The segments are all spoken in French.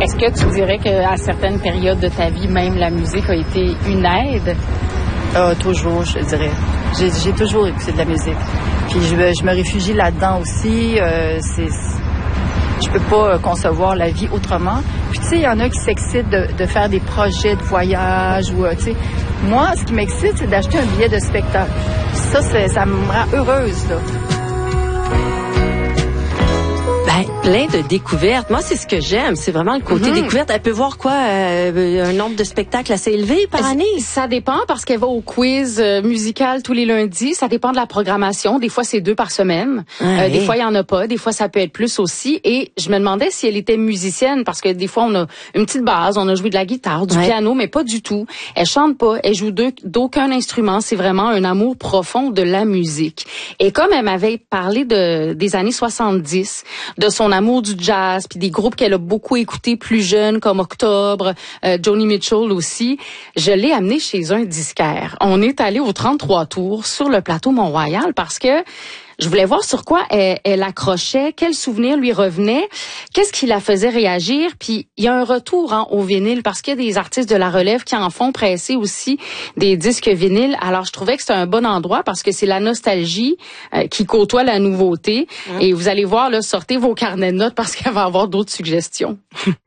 Est-ce que tu dirais qu'à certaines périodes de ta vie, même la musique a été une aide? Toujours, je dirais. J'ai toujours écouté de la musique. Puis je me réfugie là-dedans aussi. Je peux pas concevoir la vie autrement. Puis tu sais, il y en a qui s'excitent de faire des projets de voyage ou tu sais. Moi, ce qui m'excite, c'est d'acheter un billet de spectacle. Ça me rend heureuse, là. Plein de découvertes. Moi, c'est ce que j'aime. C'est vraiment le côté découverte. Elle peut voir quoi? Un nombre de spectacles assez élevé par année? Ça dépend parce qu'elle va au quiz musical tous les lundis. Ça dépend de la programmation. Des fois, c'est 2 par semaine. Des fois, il y en a pas. Des fois, ça peut être plus aussi. Et je me demandais si elle était musicienne parce que des fois, on a une petite base. On a joué de la guitare, du piano, mais pas du tout. Elle chante pas. Elle joue d'aucun instrument. C'est vraiment un amour profond de la musique. Et comme elle m'avait parlé des années 70, de son amour du jazz, puis des groupes qu'elle a beaucoup écoutés plus jeunes, comme Octobre, Joni Mitchell aussi, je l'ai amenée chez un disquaire. On est allé au 33 Tours sur le plateau Mont-Royal parce que je voulais voir sur quoi elle accrochait, quels souvenirs lui revenaient, qu'est-ce qui la faisait réagir. Puis il y a un retour au vinyle parce qu'il y a des artistes de la relève qui en font presser aussi des disques vinyles. Alors je trouvais que c'était un bon endroit parce que c'est la nostalgie qui côtoie la nouveauté. Et vous allez voir, là, sortez vos carnets de notes parce qu'elle va avoir d'autres suggestions.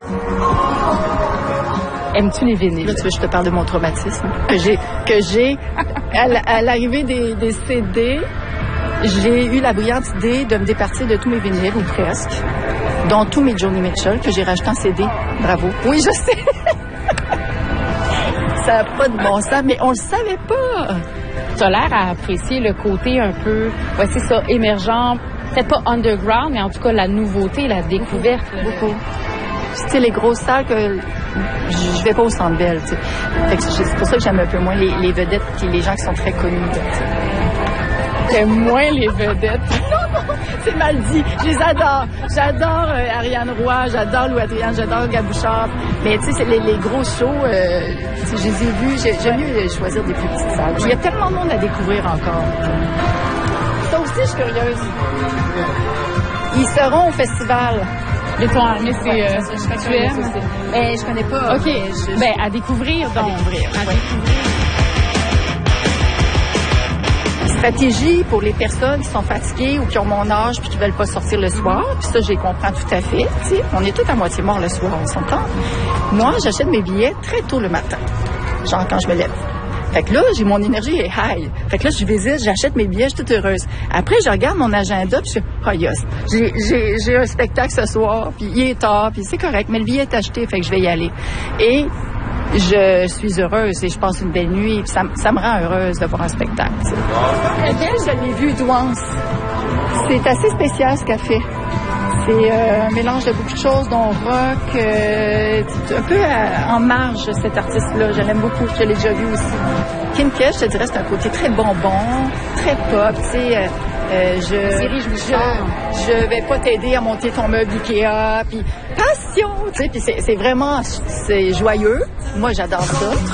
Aimes-tu les vinyles? Là, tu veux que je te parle de mon traumatisme que j'ai à l'arrivée des CD. J'ai eu la brillante idée de me départir de tous mes vinyles, ou presque, dont tous mes Joni Mitchell, que j'ai racheté en CD. Bravo. Oui, je sais. Ça n'a pas de bon sens, mais on le savait pas. Tu as l'air à apprécier le côté un peu, c'est ça, émergent, peut-être pas underground, mais en tout cas la nouveauté, la découverte. Beaucoup. Tu sais, les grosses salles que je vais pas au Centre Bell, tu sais. Fait que c'est pour ça que j'aime un peu moins les vedettes et les gens qui sont très connus. J'aime moins les vedettes. Non, c'est mal dit. Je les adore. J'adore Ariane Roy, j'adore Louis Adrienne, j'adore Gabouchard. Mais tu sais, c'est les gros shows, je les ai vus. J'aime mieux choisir des plus petites salles. Il y a tellement de monde à découvrir encore. Ça aussi, je suis curieuse. Ils seront au festival. Mais ton armée, tu aimes? Ben, je connais pas. OK. À découvrir, donc. À découvrir. Stratégie pour les personnes qui sont fatiguées ou qui ont mon âge puis qui veulent pas sortir le soir. Puis ça, je les comprends tout à fait. T'sais. On est tous à moitié morts le soir, on s'entend. Moi, j'achète mes billets très tôt le matin, genre quand je me lève. Fait que là, j'ai mon énergie est high. Fait que là, je visite, j'achète mes billets, je suis toute heureuse. Après, je regarde mon agenda, puis je suis, j'ai un spectacle ce soir, puis il est tard, puis c'est correct, mais le billet est acheté, fait que je vais y aller. Et je suis heureuse et je passe une belle nuit, puis ça me rend heureuse de voir un spectacle. Je l'ai vu, Douance. C'est assez spécial ce qu'elle fait. C'est un mélange de beaucoup de choses, dont rock, un peu en marge, cet artiste-là. Je l'aime beaucoup, je l'ai déjà vu aussi. Kim K, je te dirais, c'est un côté très bonbon, très pop, tu sais. Je vais pas t'aider à monter ton meuble Ikea, puis passion, tu sais, puis c'est vraiment, c'est joyeux. Moi, j'adore ça.